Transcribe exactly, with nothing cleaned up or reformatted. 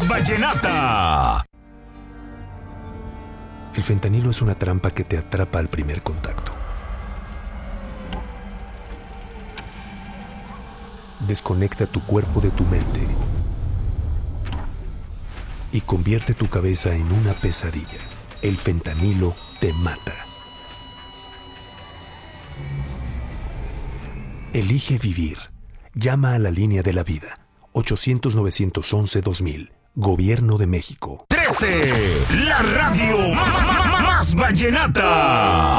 vallenata. El fentanilo es una trampa que te atrapa al primer contacto. Desconecta tu cuerpo de tu mente y convierte tu cabeza en una pesadilla. El fentanilo te mata. Elige vivir. Llama a la línea de la vida. ochocientos, novecientos once, dos mil. Gobierno de México. trece. La radio más vallenata.